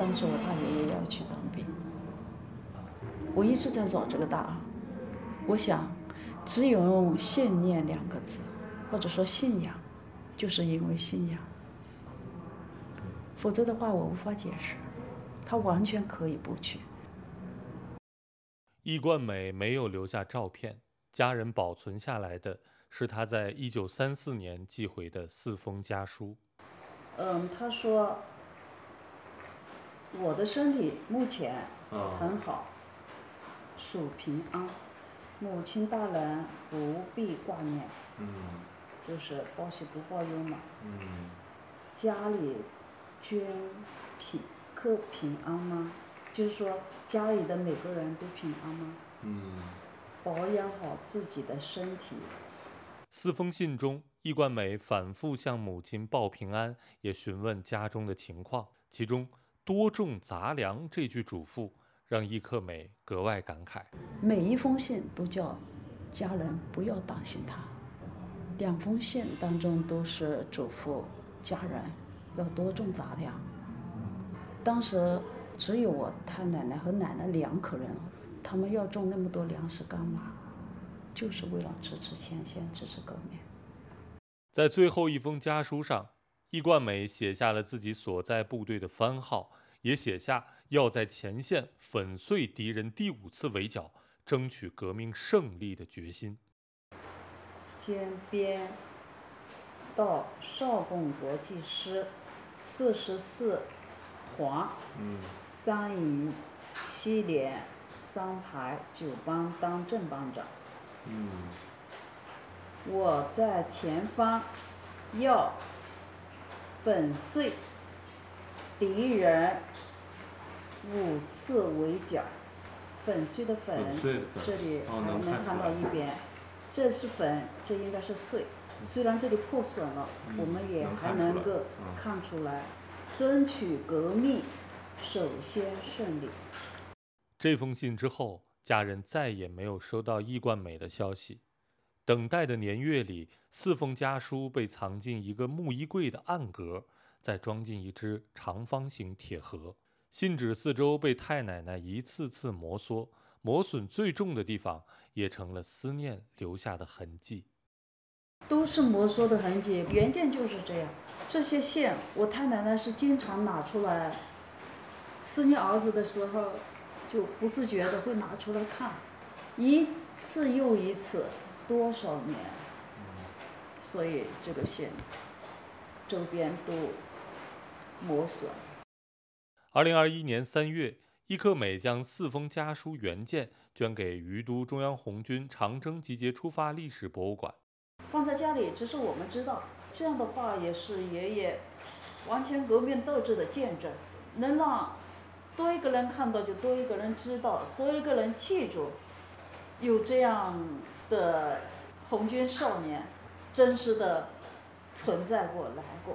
当时我大爷爷要去当兵，我一直在找这个答案。我想，只有用信念2个字，或者说信仰，就是因为信仰，否则的话我无法解释。他完全可以不去。 易冠美没有留下照片，家人保存下来的是他在1934年寄回的4封家书。 他说我的身体目前很好，属平安，母亲大人不必挂念，就是报喜不报忧嘛。家里均可平安吗？就是说家里的每个人都平安吗？保养好自己的身体。 4封信中，易冠美反复向母亲报平安，也询问家中的情况。其中多种杂粮这句嘱咐让易克美格外感慨。 每一封信都叫家人不要担心他，2封信当中都是嘱咐家人要多种杂粮。当时只有我太奶奶和奶奶2口人，他们要种那么多粮食干嘛？就是为了支持前线，支持革命。 在最后一封家书上，易冠美写下了自己所在部队的番号，也写下要在前线粉碎敌人第5次围剿，争取革命胜利的决心。 兼编到少共国际师44团3营7连3排9班当正班长。我在前方要粉碎敌人5次围剿。粉碎的粉，这里还能看到一边，这是粉，这应该是碎。虽然这里破损了，我们也还能够看出来，争取革命首先胜利。 这封信之后，家人再也没有收到易冠美的消息。等待的年月里，4封家书被藏进一个木衣柜的暗格，再装进一只长方形铁盒。信纸四周被太奶奶一次次摩挲，磨损最重的地方也成了思念留下的痕迹。 都是摩挲的痕迹，原件就是这样。这些线，我太奶奶是经常拿出来，思念儿子的时候，就不自觉的会拿出来看，一次又一次，多少年。所以这个线周边都磨损。 2021年3月，易克美将4封家书原件捐给于都中央红军长征集结出发历史博物馆。 放在家里，只是我们知道，这样的话也是爷爷完全革命斗志的见证，能让多一个人看到，就多一个人知道，多一个人记住，有这样的红军少年真实的存在过来过。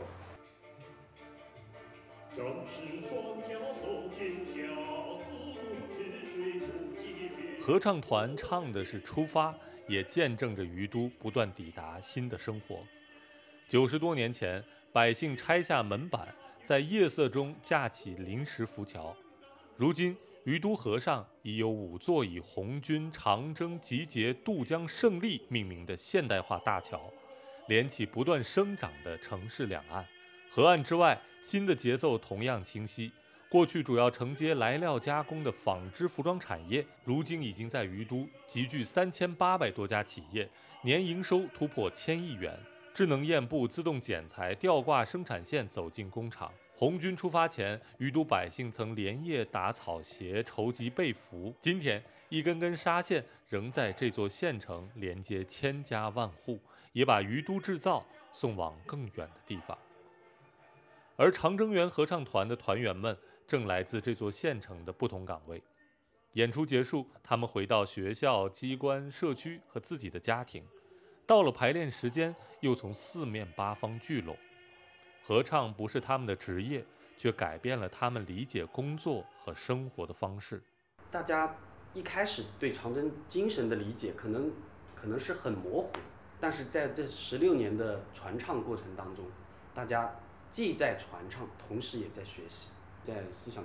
正是双脚走天下，四渡治水出奇变。 合唱团唱的是出发，也见证着于都不断抵达新的生活。90多年前，百姓拆下门板，在夜色中架起临时浮桥。如今，于都河上已有5座以红军长征集结渡江胜利命名的现代化大桥，连起不断生长的城市两岸。河岸之外，新的节奏同样清晰。过去主要承接来料加工的纺织服装产业，如今已经在于都集聚3800多家企业，年营收突破1000亿元。智能验布、自动剪裁、吊挂生产线走进工厂。红军出发前，于都百姓曾连夜打草鞋、筹集被服。今天，一根根纱线仍在这座县城连接千家万户，也把于都制造送往更远的地方。而长征园合唱团的团员们正来自这座县城的不同岗位。演出结束，他们回到学校、机关、社区和自己的家庭。到了排练时间，又从4面8方聚拢。合唱不是他们的职业，却改变了他们理解工作和生活的方式。 大家一开始对长征精神的理解可能是很模糊，但是在这16年的传唱过程当中，大家既在传唱，同时也在学习，在思想